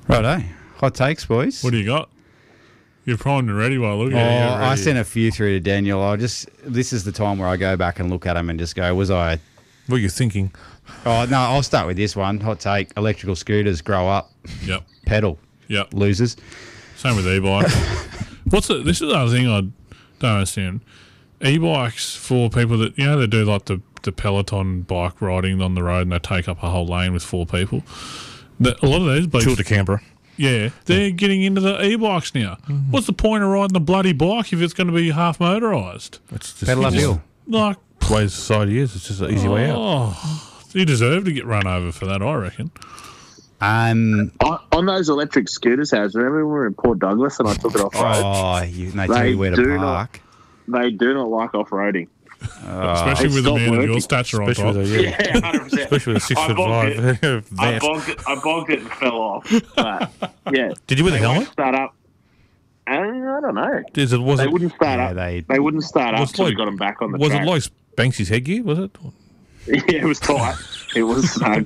Righto. Hot takes, boys. What do you got? You're primed and ready while I look at it. I sent a few through to Daniel. This is the time where I go back and look at them and just go, was I... What are you thinking? Oh, no, I'll start with this one. Hot take, electrical scooters grow up. Yep. Pedal. Yep. Losers. Same with e-bikes. This is the other thing I don't understand. E-bikes for people that, they do like the Peloton bike riding on the road and they take up a whole lane with 4 people. A lot of those blokes... Tour to Canberra. Yeah, they're getting into the e-bikes now. Mm-hmm. What's the point of riding the bloody bike if it's going to be half motorised? It's just pedal uphill. Like the way society is. It's just an easy way out. Oh, you deserve to get run over for that, I reckon. On those electric scooters, remember when we were in Port Douglas and I took it off road? Oh, they tell you where to park. They do not like off-roading. Especially with a man of your stature on top. Yeah, 100%. Especially with a 6'5" I bogged it and fell off. But, yeah. Did you wear the helmet? Start up. I don't know. They wouldn't start up. They wouldn't start up until we got them back on the track. Was it like Banksy's headgear, was it? Yeah, it was tight. It was snug.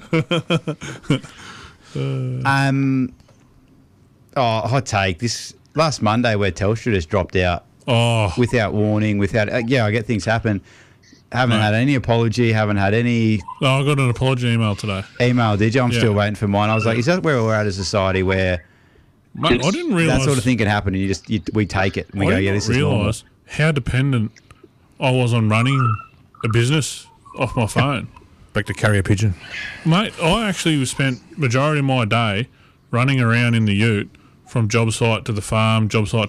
Hot take. This last Monday where Telstra just dropped out. Oh, without warning, I get things happen. Haven't had any apology. Haven't had any. No, I got an apology email today. Email, did you? I'm still waiting for mine. I was like, is that where we're at as a society where? Mate, I didn't realise that sort of thing can happen, and we take it. And we go, yeah, this is normal. I didn't realise how dependent I was on running a business off my phone. Back to carrier pigeon, mate. I actually spent majority of my day running around in the ute from job site to the farm,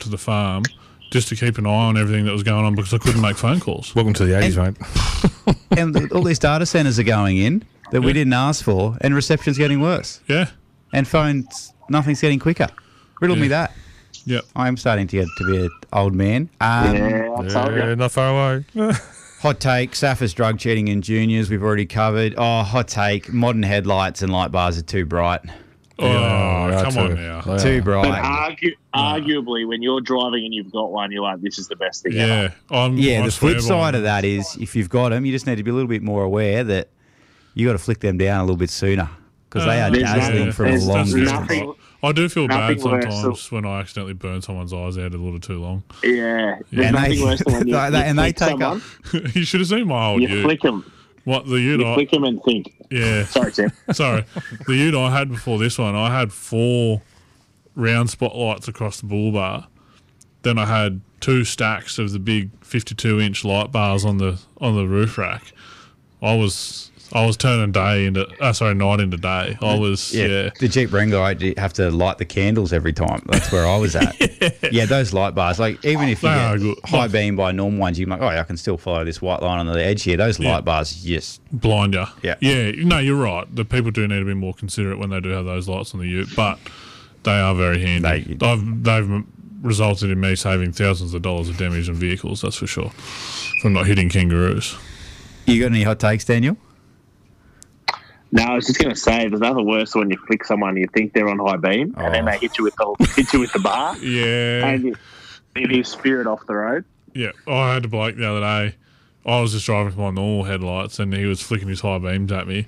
just to keep an eye on everything that was going on because I couldn't make phone calls. Welcome to the 80s, mate. And all these data centres are going in that we didn't ask for, and reception's getting worse. Yeah. And phones, nothing's getting quicker. Riddle me that. Yep. I am starting to get to be an old man. Not far away. Hot take, Safa's drug cheating in juniors, we've already covered. Hot take, modern headlights and light bars are too bright. Come on now. Too bright. But arguably, when you're driving and you've got one, you're like, this is the best thing ever. The flip side of that is if you've got them, you just need to be a little bit more aware that you got to flick them down a little bit sooner because they are dazzling from a long distance. I do feel bad sometimes when I accidentally burn someone's eyes out a little too long. Yeah. There's nothing worse than when you flick someone. You should have seen my old You flick them. What, the ute? You flick them and think. Yeah. Sorry, Tim. Sorry. The ute I had before this one, I had 4 round spotlights across the bull bar. Then I had 2 stacks of the big 52-inch light bars on the roof rack. I was turning night into day. I was The Jeep Wrangler, I have to light the candles every time. That's where I was at. Those light bars, like even if you get high beam by normal ones, you're like, I can still follow this white line on the edge here. Those light bars just blind you. Yeah. No, you're right. The people do need to be more considerate when they do have those lights on the ute, but they are very handy. They've resulted in me saving thousands of dollars of damage on vehicles. That's for sure. From not hitting kangaroos. You got any hot takes, Daniel? No, I was just going to say, there's nothing worse when you flick someone, you think they're on high beam, and then they hit you with the bar. Yeah. And you spear it off the road. Yeah. I had a bloke the other day. I was just driving with my normal headlights, and he was flicking his high beams at me.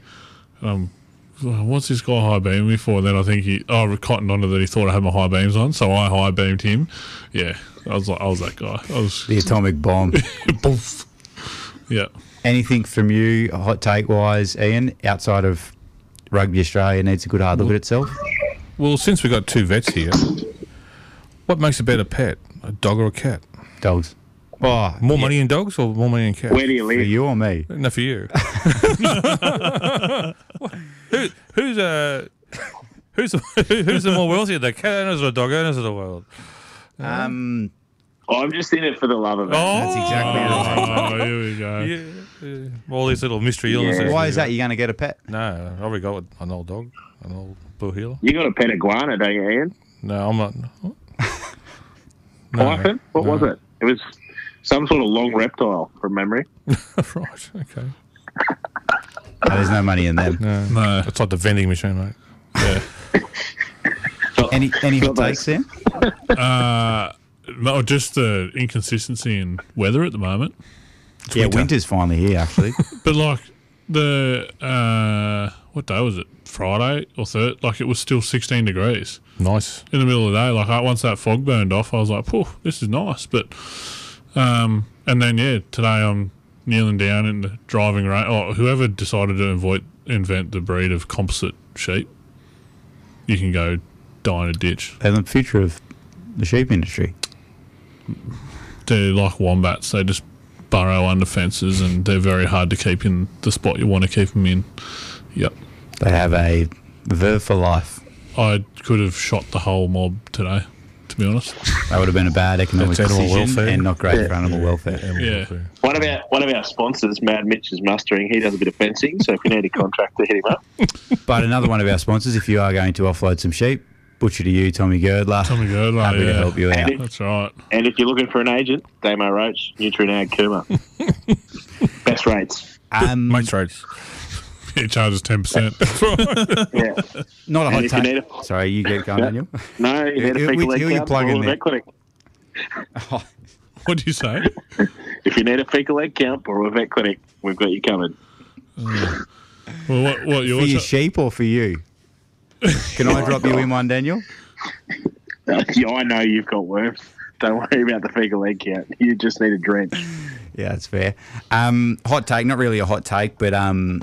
What's this guy high beaming me for? And then I think he cottoned onto that he thought I had my high beams on, so I high beamed him. Yeah. I was that guy. The atomic bomb. Poof. Yeah. Anything from you, hot take wise, Ian, outside of Rugby Australia needs a good hard look at itself? Well, since we've got 2 vets here, what makes a better pet, a dog or a cat? Dogs. More money in dogs or more money in cats? Where do you live? For you or me? No, for you. Who's the more wealthy, the cat owners or dog owners of the world? I'm just in it for the love of it. That's exactly right. Oh, here we go. Yeah. All these little mystery illnesses. Why is that? You're going to get a pet? No, I've already got an old dog, an old bull heeler. You got a pet iguana, don't you, Ian? No, I'm not. Python? What was it? It was some sort of long reptile, from memory. Right, okay. There's no money in them. No. It's like the vending machine, mate. Yeah. Any hot takes, Sam? No, just the inconsistency in weather at the moment. Winter's finally here, actually. But like the what day was it? Friday or Thursday? Like, it was still 16 degrees Nice. in the middle of the day. Like, once that fog burned off, I was like, "Poof, this is nice." But, and then today I'm kneeling down in the driving range. Oh, whoever decided to invent the breed of composite sheep, you can go die in a ditch. And the future of the sheep industry. They're like wombats. They just burrow under fences, and they're very hard to keep in the spot you want to keep them in. Yep. They have a verve for life. I could have shot the whole mob today, to be honest. That would have been a bad economic That's animal decision welfare. and not great for animal welfare. Yeah. One of our sponsors, Mad Mitch, is mustering. He does a bit of fencing, so if you need a contractor, hit him up. But another one of our sponsors, if you are going to offload some sheep, butcher to you, Tommy Girdler. Tommy Girdler, Happy to yeah. help you out. That's right. And if you're looking for an agent, Damo Roach, Nutrien Kuma. Best rates. Mates rates. It charges 10%. Yeah. Not a And hot if you need take. Sorry, you get going, Daniel. No, you need a fecal Who leg are you count plugging or a there? vet clinic. What do you say? If you need a fecal leg count or a vet clinic, we've got you covered. Well, what For your yours? sheep or for you? Can I drop you in one, Daniel? Yeah, I know you've got worms. Don't worry about the fecal leg count. You just need a drench. Yeah, that's fair. Hot take, not really a hot take, but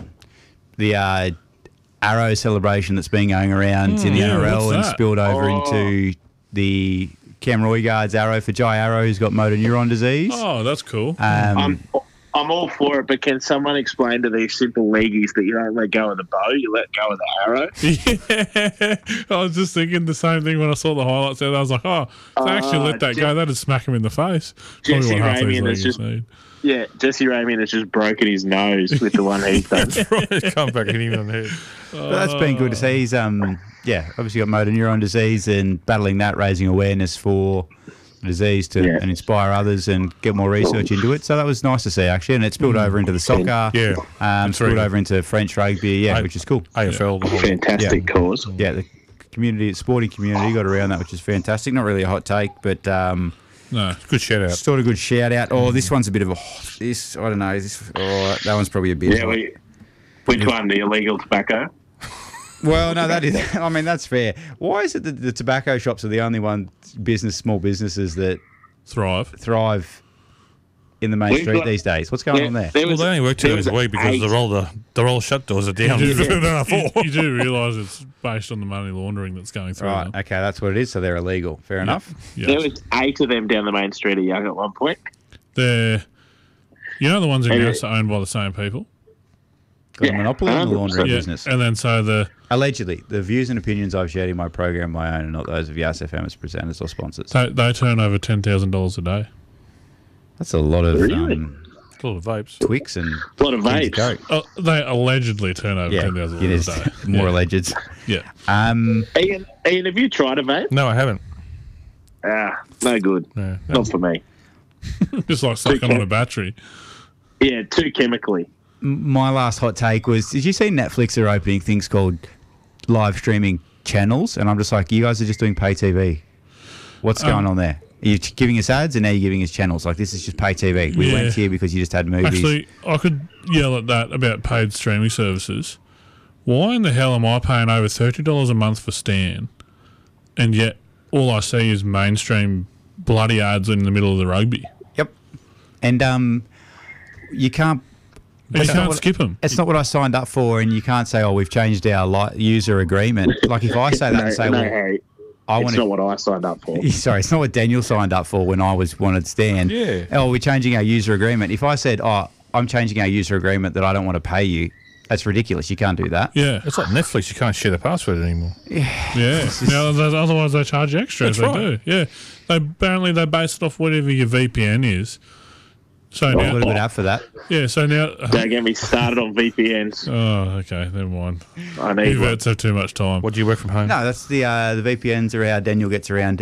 the Arrow celebration that's been going around in the yeah, NRL what's and that? spilled over into the Cam Roygaard's Arrow for Jai Arrow, who's got motor neuron disease. Oh, that's cool. I'm all for it, but can someone explain to these simple leagueies that you don't let go of the bow, you let go of the arrow? Yeah, I was just thinking the same thing when I saw the highlights there. I was like, if they actually let that go, that'd smack him in the face. Probably Jesse what half these Ramian has leaguers just need. Yeah, Jesse Ramian has just broken his nose with the one he's done. Come back and hit him on the head. But that's been good to see. He's obviously got motor neuron disease and battling that, raising awareness for the disease and inspire others and get more research into it. So that was nice to see, actually. And it spilled over into the soccer. Yeah. Spilled over into French rugby, which is cool. AFL. The whole Fantastic cause. Yeah, the community, sporting community got around that, which is fantastic. Not really a hot take, but No. Good shout out. sort of good shout out. Oh, this one's a bit of a this. I don't know. That one's probably a bit. Yeah, which one? The illegal tobacco? Well, no, that is. I mean, that's fair. Why is it that the tobacco shops are the only small businesses that thrive in the main street these days? What's going on there? Well, they only work 2 days a week because the roll shut doors are down. You do realise it's based on the money laundering that's going through. Right. them. Okay, that's what it is. So they're illegal. Fair enough. Yes. There was 8 of them down the main street of Young at one point. They're, the ones in Gous are owned by the same people. Got a monopoly on the laundry business. And then Allegedly, the views and opinions I've shared in my program are my own and not those of Yas FM as presenters or sponsors. they turn over $10,000 a day. That's a lot of A lot of vapes. Twix and A lot of vapes. Coke. They allegedly turn over $10,000 a day. More alleged. Yeah. Ian, have you tried a vape? No, I haven't. No good. No. Not for me. Just like sucking on a battery. Yeah, too chemically. My last hot take was, did you see Netflix are opening things called live streaming channels? And I'm just like, you guys are just doing pay TV. What's going on there? Are you giving us ads and now you're giving us channels? Like, this is just pay TV. We went here because you just had movies. Actually, I could yell at that about paid streaming services. Why in the hell am I paying over $30 a month for Stan, and yet all I see is mainstream bloody ads in the middle of the rugby? Yep. And you can't... You can't skip them. It's not what I signed up for, and you can't say, we've changed our user agreement. Like, if I say that and say, Harry, it's not what I signed up for. Sorry, it's not what Daniel signed up for when I wanted Stan. Yeah. Oh, we're changing our user agreement. If I said, I'm changing our user agreement that I don't want to pay you, that's ridiculous. You can't do that. Yeah. It's like Netflix. You can't share the password anymore. Yeah. Now, otherwise they charge extra. That's they right. do. Yeah. Apparently they base it off whatever your VPN is. So A now, little bit out for that. yeah. So now, Don't get me started on VPNs. oh, okay. Never mind. I need one. Vets have too much time. What do you work from home? No, that's the VPNs are how Daniel gets around.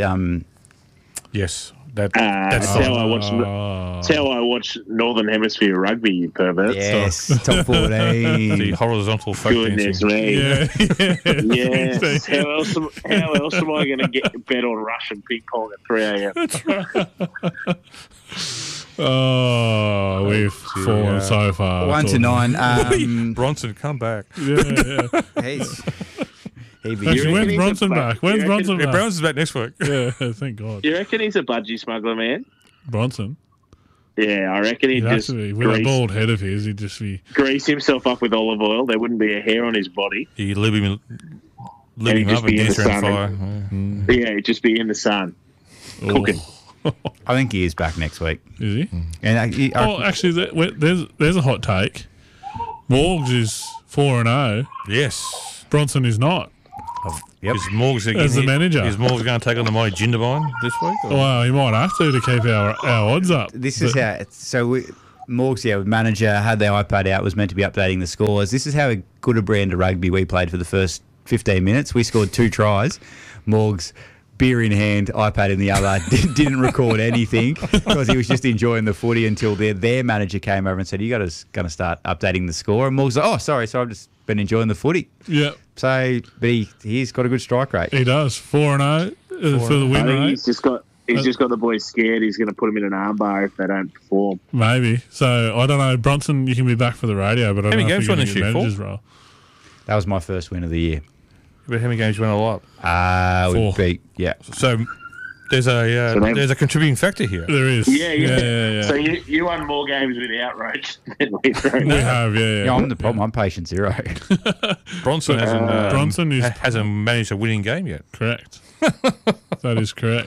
Yes. That's That's how I watch. That's how I watch Northern Hemisphere rugby. You pervert. Yes, top 14. the horizontal folk Goodness dancing. me. Yeah. Yes. How else am I going to get bet on Russian ping pong at 3 a.m.? Oh, we've fallen so far. 1 to 9. Bronson, come back. Yeah. He's, Actually, when's Bronson back? When's Bronson back? Brownson's back next week. Yeah, thank God. You reckon he's a budgie smuggler, man? Bronson. Yeah, I reckon he'd He'd have just to be. With a bald head of his, he'd just be. grease himself up with olive oil. There wouldn't be a hair on his body. You lib him he'd just up and be in dance the around sun. fire. Yeah, he'd just be in the sun. Cooking. I think he is back next week. Is he? And Oh, actually, there's a hot take. Morgs is 4-0. Yes. Bronson is not. Yep. Is Morgs As the manager. Is Morgs going to take on the mighty Jindabyne this week? Or? Well, he might have to keep our odds up. This is how. Morgs, manager, had their iPad out, was meant to be updating the scores. This is how good a brand of rugby we played for the first 15 minutes. We scored 2 tries. Morgs, beer in hand, iPad in the other, didn't record anything because he was just enjoying the footy until their manager came over and said, "You guys going to start updating the score?" And Morgs, "Oh, sorry, I've just been enjoying the footy." Yeah. So, but he's got a good strike rate. He does. 4-0 for the win I think rate. he's just got the boys scared. He's going to put them in an armbar if they don't perform. Maybe. So, I don't know. Bronson, you can be back for the radio, but I don't know if you're going to get manager's role. That was my first win of the year. But how many games you won a lot? We 4. beat, So there's a contributing factor here. There is. Yeah. So you won more games without Roach than we We have, yeah. Yeah, I'm the problem. I'm patient 0. Bronson hasn't managed a winning game yet. Correct. That is correct.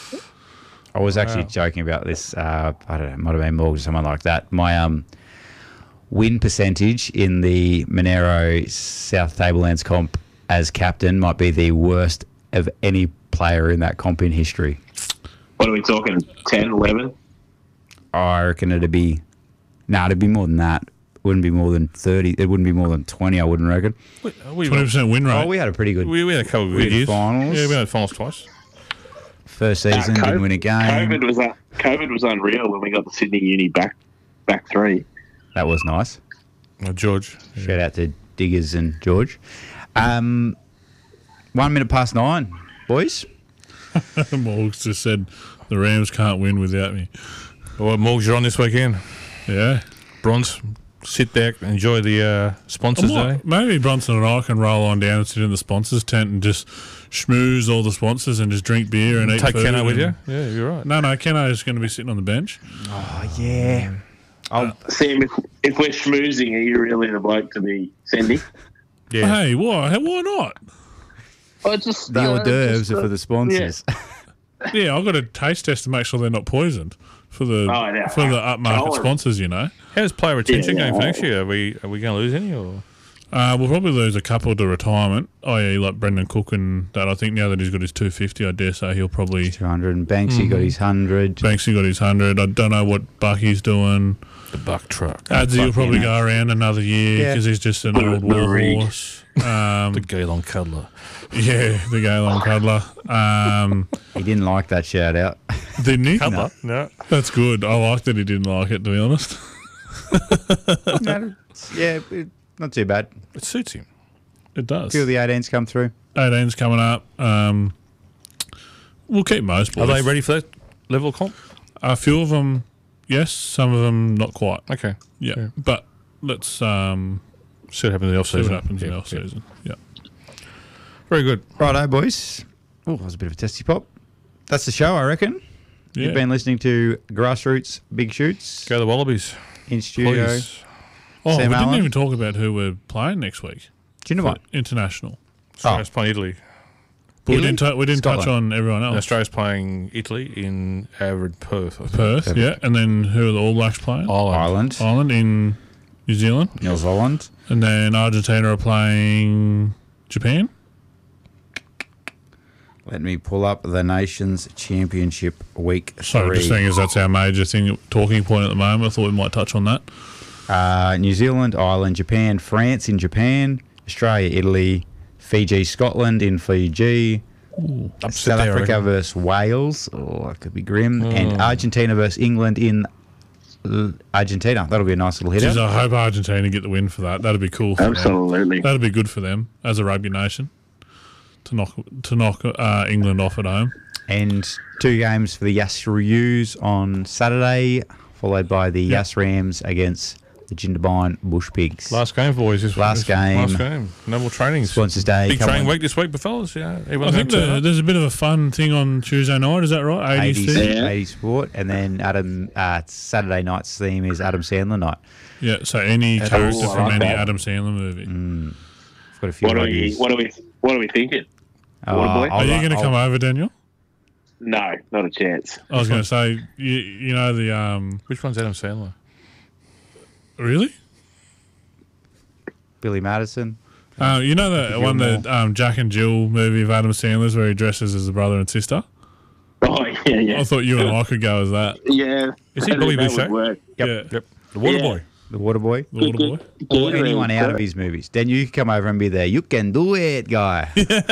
I was actually joking about this. I don't know, it might have been Morgan or someone like that. My win percentage in the Monero South Tablelands comp as captain might be the worst of any player in that comp in history. What are we talking? 10, 11? I reckon it'd be more than that. It wouldn't be more than 30. It wouldn't be more than 20, I wouldn't reckon. 20% win rate. Oh, we had a pretty good We had a couple of good years. finals. Yeah, we had finals twice. First season, didn't win a game. COVID was unreal when we got the Sydney Uni back 3. That was nice. George. Shout out to Diggers and George. 1 minute past 9, boys. Morgs just said the Rams can't win without me. Well, Morgs, you're on this weekend. Yeah. Bronze, sit back, enjoy the sponsors day. Maybe Bronson and I can roll on down and sit in the sponsors tent and just schmooze all the sponsors and just drink beer and eat Take food. Keno with you? Yeah, you're right. No, Keno is going to be sitting on the bench. Oh, yeah. Sam, if we're schmoozing, are you really the bloke to be sending? Yeah. Hey, why not? Just The hors d'oeuvres are for the sponsors. Yeah, I've got a taste test to make sure they're not poisoned for the yeah. upmarket sponsors, you know. How's player retention going for next year? Are we going to lose any? Or We'll probably lose a couple to retirement, i.e. like Brendan Cook and that. I think now that he's got his 250, I dare say he'll probably... 200, and Banksy got his 100. Banksy got his 100. I don't know what Bucky's doing. the buck truck? Adsy will probably go around another year because he's just an old war horse. The Gaylon Cuddler. Yeah, the Gaylon Cuddler. He didn't like that shout out. Didn't he? Cuddler? No. That's good. I like that he didn't like it, to be honest. Not too bad. It suits him. It does. A few of the 18s come through. 18's coming up. We'll keep most boys. Are they ready for that level of comp? A few of them, yes. Some of them, not quite. Okay. Yeah. But let's See what happens in the off see season. what happens in the off-season. Yeah. Very good. Righto, boys. Oh, that was a bit of a testy pop. That's the show, I reckon. Yeah. You've been listening to Grassroots Big Shoots Go the Wallabies. in studio. Please. Oh, Sam we Allen? didn't even talk about who we're playing next week. Do you know what? International. Australia's playing Italy. But Italy? we didn't touch Scotland. on everyone And else. Australia's playing Italy in average Perth. I think. Perth, yeah. And then who are the All Blacks playing? Ireland. Ireland in New Zealand. New Zealand. And then Argentina are playing Japan. Let me pull up the Nations Championship week 3. Sorry, just saying as that's our major talking point at the moment. I thought we might touch on that. New Zealand, Ireland, Japan, France in Japan, Australia, Italy, Fiji, Scotland in Fiji, South Africa versus Wales. Oh, that could be grim. And Argentina versus England in Argentina. That'll be a nice little Jeez, hitter. I hope Argentina get the win for that. That'd be cool for them. Absolutely. That'd be good for them as a rugby nation to knock England off at home. And 2 games for the Yasruyus on Saturday, followed by the Yass Rams against the Jindabyne Bush Pigs. Last game, boys. Last game. No more training. Sponsors Day. Big training week this week, but fellas. Yeah, I think there's a bit of a fun thing on Tuesday night. Is that right? 80s 80s Sport. And then Saturday night's theme is Adam Sandler night. Yeah, so any character from any Adam Sandler movie. I've got a few ideas. What are we thinking? Are you going to come over, Daniel? No, not a chance. I was going to say, you know the which one's Adam Sandler? Really? Billy Madison. You know the one that Jack and Jill movie of Adam Sandler's where he dresses as a brother and sister? Oh, yeah. I thought you and I could go as that. Yeah. Is he Billy Boucher? Yep. Yeah. Yep. The Water Boy. The Water Boy. The Water Boy. Or anyone out of his movies. Then you can come over and be there. You can do it, guy.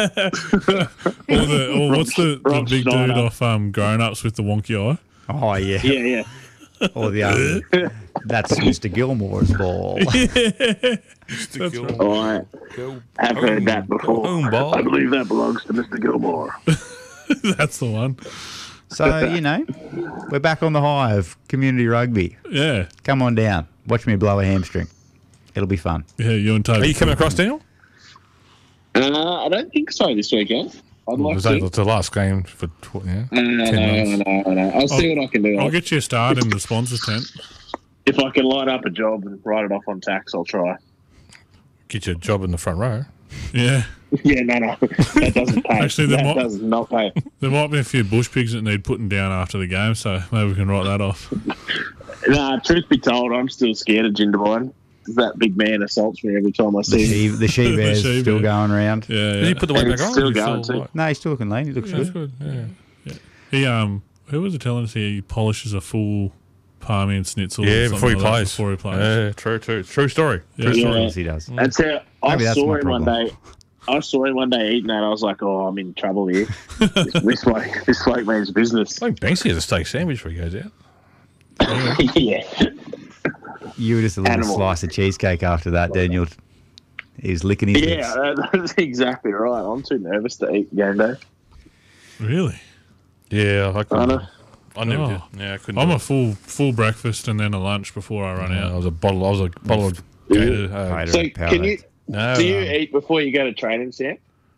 Or what's the big dude off Grown Ups with the wonky eye? Oh, yeah. Yeah. Or the that's Mr. Gilmore's ball. Mr. Gilmore. I have heard that before. I believe that belongs to Mr. Gilmore. That's the one. So, we're back on the high of community rugby. Yeah. Come on down. Watch me blow a hamstring. It'll be fun. Yeah, you and Toby. Are you coming across, Daniel? I don't think so this weekend. It's the last game for 10 No. I'll see what I can do. I'll get you a start in the sponsors tent. If I can line up a job and write it off on tax, I'll try. Get you a job in the front row. Yeah. Yeah, no. That doesn't pay. Actually, that does not pay. There might be a few bush pigs that need putting down after the game, so maybe we can write that off. Nah, truth be told, I'm still scared of Jindabyne. That big man assaults me every time I see him. The she-bear's The still going around. Yeah. Did he put the weight back on? Still going too. No, he's still looking lean. He looks good. Yeah. He who was it telling us he polishes a full palmy and schnitzel? Yeah, or something before he plays. Yeah, true story. Yeah. True story. Yes, he does. That's how I Maybe that's saw my him one problem. day. I saw him one day eating that. I was like, "Oh, I'm in trouble here. this bloke means business." I think Banksy has a steak sandwich before he goes out. Yeah. You were just a little Animal. slice of cheesecake after that, Daniel. He's licking his lips. Yeah, that's exactly right. I'm too nervous to eat game day. Really? Yeah, I couldn't. I I never Oh. did. Yeah, I couldn't. I'm do a it. full breakfast and then a lunch before I run I out. was a bottle of Gator. Gatorade. So can you? No, Do you eat before you go to training, Sam?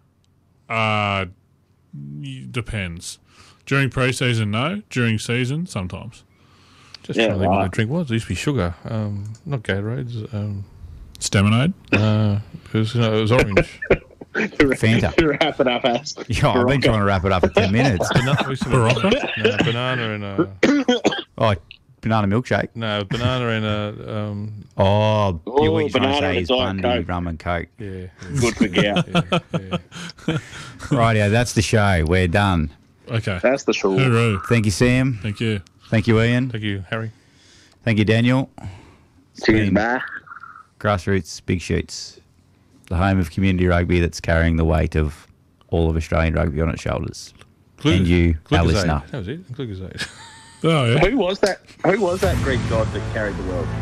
Depends. During pre-season, no. During season, sometimes. just Yeah, trying to think what right. the drink was. It used to be sugar, not Gatorades. Staminade. It was orange. Fanta. Wrap it up, Ask. Yeah, I've been trying to wrap it up in 10 minutes. Banana in a Oh, banana milkshake. banana in a Oh, Oh, what you're trying to banana say and is Diet Bundy, Coke. rum and coke. yeah. Good for gout. Rightio, that's the show. We're done. Okay. That's the show. Hooroo. Thank you, Sam. Thank you. Thank you, Ian. Thank you, Harry. Thank you, Daniel. Cheers, bye. Grassroots Big Shoots, the home of community rugby that's carrying the weight of all of Australian rugby on its shoulders. And you, our Glucosade. listener. That was it. Glucosade. Oh, yeah. Who was that? Who was that Greek god that carried the world?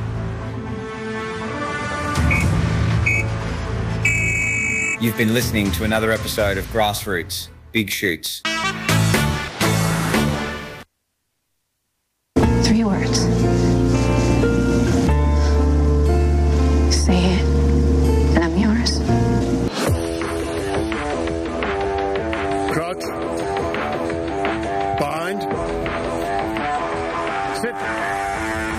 You've been listening to another episode of Grassroots Big Shoots.